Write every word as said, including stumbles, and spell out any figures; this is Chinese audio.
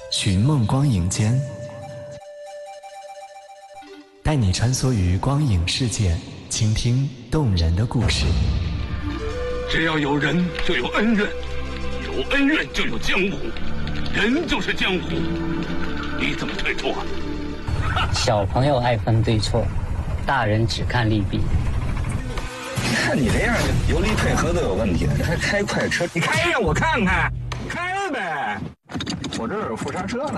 寻梦光影间，带你穿梭于光影世界，倾听动人的故事。 只要有人就有恩怨，有恩怨就有江湖，人就是江湖，你怎么退出啊？ 小朋友爱分对错，大人只看利弊。 看你这样，油离配合都有问题了，你还开快车？你开让我看看，开呗！我这儿有副刹车呢。